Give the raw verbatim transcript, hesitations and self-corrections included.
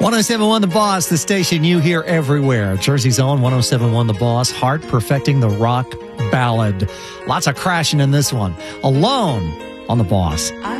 one oh seven point one The Boss, the station you hear everywhere. Jersey's own one oh seven point one The Boss, Heart perfecting the rock ballad. Lots of crashing in this one. Alone on The Boss.